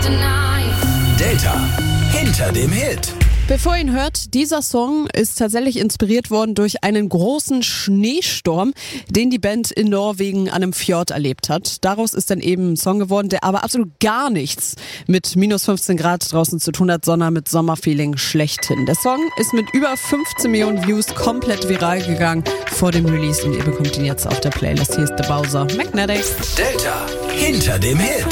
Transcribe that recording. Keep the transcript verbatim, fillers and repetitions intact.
Delta hinter dem Hit. Bevor ihr ihn hört, dieser Song ist tatsächlich inspiriert worden durch einen großen Schneesturm, den die Band in Norwegen an einem Fjord erlebt hat. Daraus ist dann eben ein Song geworden, der aber absolut gar nichts mit minus fünfzehn Grad draußen zu tun hat, sondern mit Sommerfeeling schlechthin. Der Song ist mit über fünfzehn Millionen Views komplett viral gegangen vor dem Release und ihr bekommt ihn jetzt auf der Playlist. Hier ist The Bowser, Magnetic. Delta hinter dem Hit.